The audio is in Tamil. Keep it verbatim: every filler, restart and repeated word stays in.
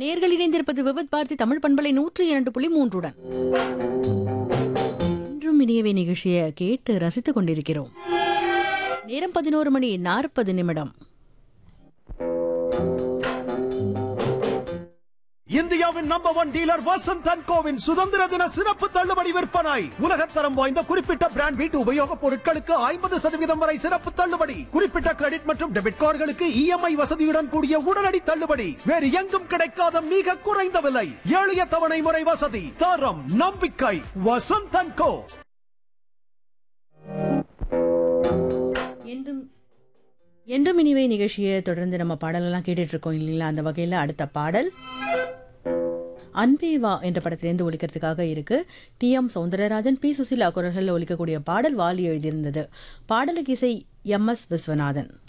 நேர்கள் இணைந்திருப்பது விபத் பாரதி தமிழ் பண்பலை நூற்றி இரண்டு புள்ளி மூன்றுடன் இன்றும் இனியவை நிகழ்ச்சியை கேட்டு ரசித்துக் கொண்டிருக்கிறோம். நேரம் பதினோரு மணி நாற்பது நிமிடம். இந்தியாவின் number one dealer Vasanth and CoWIN சுதந்திர தின சிறப்பு தள்ளுபடி விற்பனை. உலகத்தரம் வாய்ந்த குறிப்பிட்ட பிராண்ட் வீட்டு உபயோகப் பொருட்களுக்கு ஐம்பது சதவீதம் வரை சிறப்பு தள்ளுபடி. குறிப்பிட்ட கிரெடிட் மற்றும் டெபிட் கார்டுகளுக்கு இஎம்ஐ வசதியுடன் கூடிய உடனடி தள்ளுபடி. வேறு எங்கும் கிடைக்காத மிக குறைந்த விலை, எளிய தவணை முறை வசதி, தரம், நம்பிக்கை. வசந்த் அண்ட் கோ. என்றும் என்றும் இனிவை நிகழ்ச்சியை தொடர்ந்து நம்ம பாடலெல்லாம் கேட்டுட்டு இருக்கோம் இல்லைங்களா? அந்த வகையில் அடுத்த பாடல் அன்பேவா என்ற படத்திலிருந்து ஒலிக்கிறதுக்காக இருக்கு. D M Soundararajan, B Susheela குரல்களில் ஒலிக்கக்கூடிய பாடல் வாலி எழுதியிருந்தது. பாடலுக்கு இசை எம் எஸ் விஸ்வநாதன்.